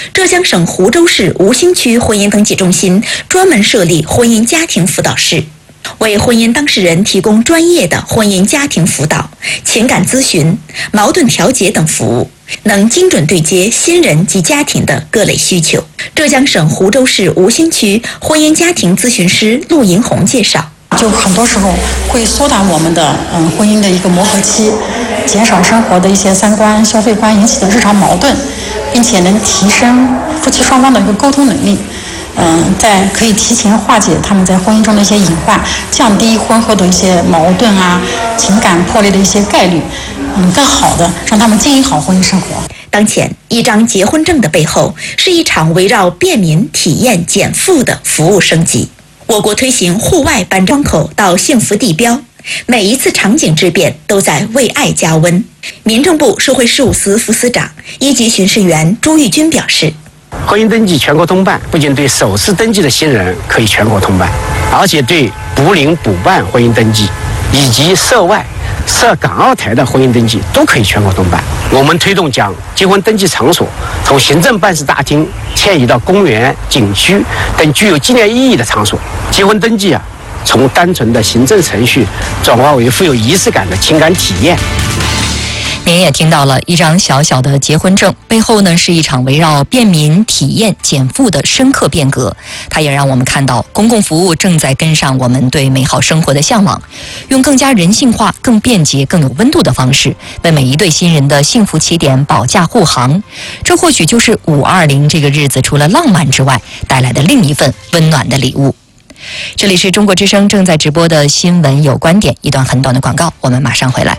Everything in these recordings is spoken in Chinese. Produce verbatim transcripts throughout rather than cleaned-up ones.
浙江省湖州市吴兴区婚姻登记中心专门设立婚姻家庭辅导室，为婚姻当事人提供专业的婚姻家庭辅导、情感咨询、矛盾调解等服务，能精准对接新人及家庭的各类需求。浙江省湖州市吴兴区婚姻家庭咨询师陆银红介绍， 就很多时候会缩短我们的嗯婚姻的一个磨合期，减少生活的一些三观、消费观引起的日常矛盾，并且能提升夫妻双方的一个沟通能力。嗯，在可以提前化解他们在婚姻中的一些隐患，降低婚后的一些矛盾啊、情感破裂的一些概率，嗯，更好的让他们经营好婚姻生活。 当前，一张结婚证的背后是一场围绕便民、体验、减负的服务升级。我国推行户外搬窗口到幸福地标，每一次场景之变都在为爱加温。民政部社会事务司副司长、一级巡视员朱玉军表示， 婚姻登记全国通办，不仅对首次登记的新人可以全国通办，而且对补领补办婚姻登记以及涉外、涉港澳台的婚姻登记都可以全国通办。我们推动将结婚登记场所从行政办事大厅迁移到公园、景区等具有纪念意义的场所。结婚登记啊，从单纯的行政程序转化为富有仪式感的情感体验。 您也听到了，一张小小的结婚证背后呢，是一场围绕便民、体验、减负的深刻变革。它也让我们看到，公共服务正在跟上我们对美好生活的向往，用更加人性化、更便捷、更有温度的方式，为每一对新人的幸福起点保驾护航。这或许就是五二零这个日子除了浪漫之外带来的另一份温暖的礼物。这里是中国之声正在直播的新闻有观点，一段很短的广告，我们马上回来。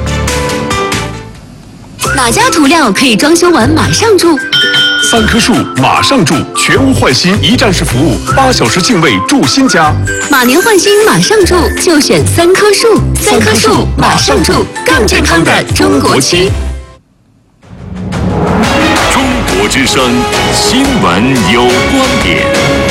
哪家涂料可以装修完马上住？ 三棵树马上住，全屋换新一站式服务，八小时净位住新家。 马年换新马上住，就选三棵树。三棵树马上住，更健康的中国区。 中国之声新闻有观点。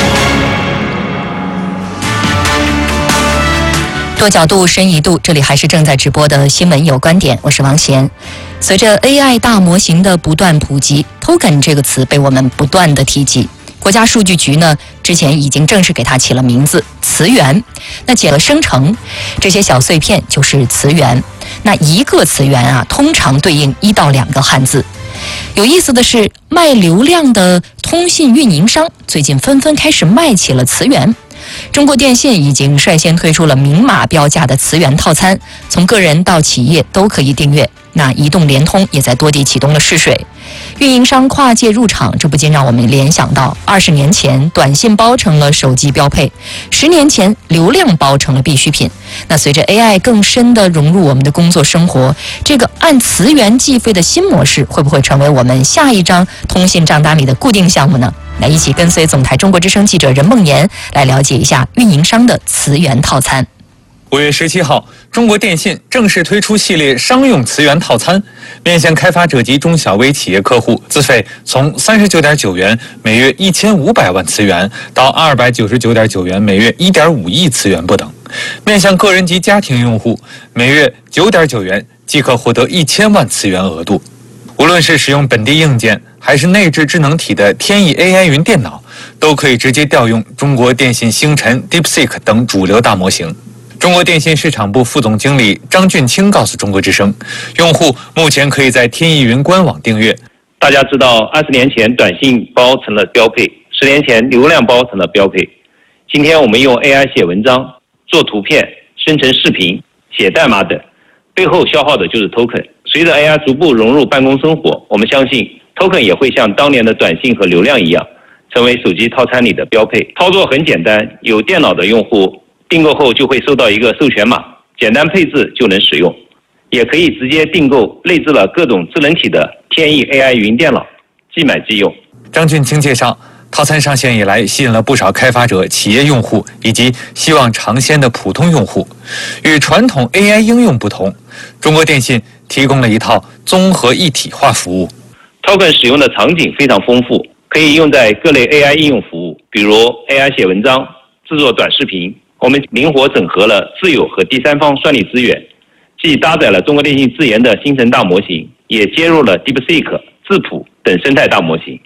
多角度深一度，这里还是正在直播的新闻有观点，我是王贤。随着 A I 大模型的不断普及 ，token 这个词被我们不断的提及。国家数据局呢，之前已经正式给它起了名字“词源”。那简了生成，这些小碎片就是词源。那一个词源啊，通常对应一到两个汉字。有意思的是，卖流量的通信运营商最近纷纷开始卖起了词源。中国电信已经率先推出了明码标价的词源套餐，从个人到企业都可以订阅。那移动、联通也在多地启动了试水，运营商跨界入场，这不禁让我们联想到二十年前短信包成了手机标配，十年前流量包成了必需品。那随着 A I 更深地融入我们的工作生活，这个按词源计费的新模式会不会成为我们下一张通信账单里的固定项目呢？来，一起跟随总台中国之声记者任梦妍来了解一下运营商的词源套餐。 五月十七号，中国电信正式推出系列商用词源套餐，面向开发者及中小微企业客户，资费从三十九点九元每月一千五百万词元到二百九十九点九元每月一点五亿词元不等；面向个人及家庭用户，每月九点九元即可获得一千万词元额度。无论是使用本地硬件还是内置智能体的天翼 A I 云电脑，都可以直接调用中国电信星辰、DeepSeek 等主流大模型。中国电信市场部副总经理张俊清告诉中国之声，用户目前可以在天翼云官网订阅。 大家知道，二十年前短信包成了标配，十年前流量包成了标配。今天我们用 A I 写文章、做图片、生成视频、写代码等，背后消耗的就是 token。随着 A I 逐步融入办公生活，我们相信 token 也会像当年的短信和流量一样，成为手机套餐里的标配。操作很简单，有电脑的用户订购后就会收到一个授权码，简单配置就能使用，也可以直接订购内置了各种智能体的天翼 A I 云电脑，即买即用。 张俊清介绍，套餐上线以来，吸引了不少开发者、企业用户以及希望尝鲜的普通用户。与传统 A I 应用不同，中国电信提供了一套综合一体化服务。 Token 使用的场景非常丰富，可以用在各类 A I 应用服务，比如 A I 写文章、制作短视频。我们灵活整合了自有和第三方算力资源，既搭载了中国电信自研的星辰大模型，也接入了 DeepSeek、智谱等生态大模型。